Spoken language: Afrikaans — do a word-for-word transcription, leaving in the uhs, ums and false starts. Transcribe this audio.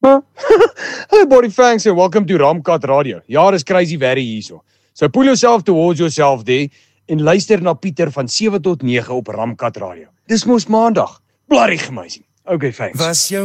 Hey Body Fangs and welcome to Ramkat Radio. Ja, dis crazy very hierso. So pull yourself towards yourself there en luister na Pieter van sewe tot nege op Ramkat Radio. Dis mos maandag. Bloody amazing. Okay, thanks.